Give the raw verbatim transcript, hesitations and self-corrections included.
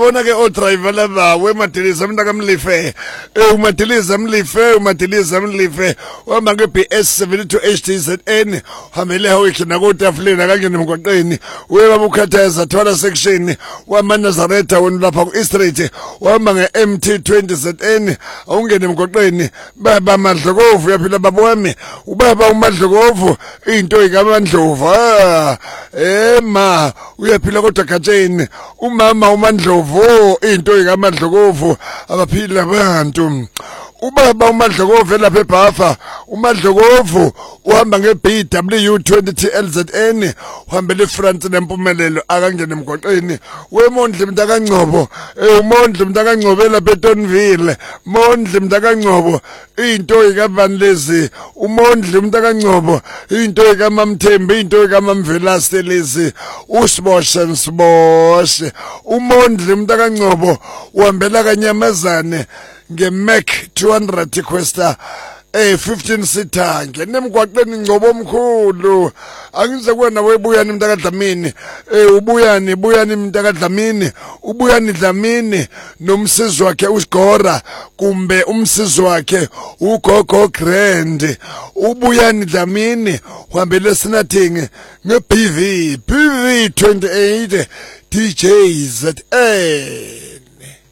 uyabona ke o driver laba wemadiliza mntaka Mlife eh umadiliza Mlife umadiliza Mlife uhamba nge B S seventy-two H T Z N uhamele hawikhe nakotafuleni akangene emgwaqeni uyeba ukhathaza thola section wama Nazareth wona lapha ku East Street uhamba nge M T twenty Z N awungene emgwaqeni baba Madlokovu uyaphila baba wami ubaba uMadlokovu into ikaMandlovu ah ema uyaphila kodwa khatsheni umama uMandlovu into ikaMandlokovu abaphila abantu ubaba uMadlokovu lapha eBhafa uMadlokovu uhamba nge B W twenty T L Z N uhambele eFrance nempumelelo akangena emgwaqeni weMondli mntakaNgcobo eh uMondli mntakaNgcobo lapha eTonville Mondli mntakaNgcobo into ikaVanlezi uMondli mntakaNgcobo into ikaMamthembi into ikaMamvelase lezi usiboshe nsiboshe uMondli mntakaNgcobo uhambela kaNyamazane nge-Mac two hundred Questa eh fifteen seater ngene emgwaqeni Ngcobo omkhulu angize kwena webuyani mntakaDlamini eh ubuyani buyani mntakaDlamini ubuyani Dlamini nomsizi wakhe uSigora kumbe umsizi wakhe uGogo Grand ubuyani Dlamini uhambele sinathing nge-B V B V twenty-eight D J Z A